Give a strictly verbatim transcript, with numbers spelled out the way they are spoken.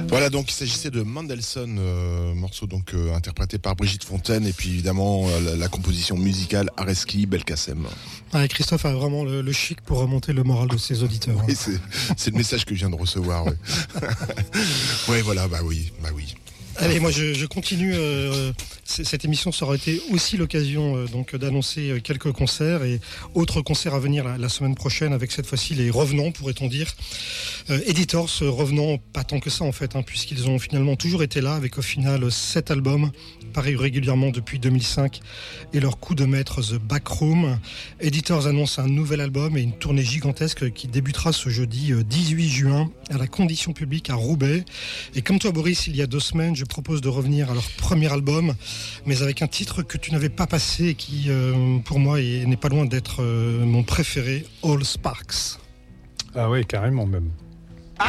Voilà, donc il s'agissait de Mendelssohn, euh, morceau donc euh, interprété par Brigitte Fontaine, et puis évidemment euh, la, la composition musicale Areski Belkacem. Ah, Christophe a vraiment le, le chic pour remonter le moral de ses auditeurs. Oui, c'est, c'est le message que je viens de recevoir. Oui, ouais, voilà, bah oui, bah oui. Allez, moi je, je continue. Euh, cette émission, ça aurait été aussi l'occasion euh, donc d'annoncer quelques concerts et autres concerts à venir la, la semaine prochaine, avec cette fois-ci les revenants, pourrait-on dire. Euh, Editors, revenants, pas tant que ça en fait, hein, puisqu'ils ont finalement toujours été là, avec au final sept albums parus régulièrement depuis deux mille cinq, et leur coup de maître The Backroom. Editors annonce un nouvel album et une tournée gigantesque qui débutera ce jeudi dix-huit juin à la Condition Publique à Roubaix. Et comme toi Boris, il y a deux semaines, je propose de revenir à leur premier album, mais avec un titre que tu n'avais pas passé et qui, euh, pour moi, est, n'est pas loin d'être euh, mon préféré, All Sparks. Ah oui, carrément même.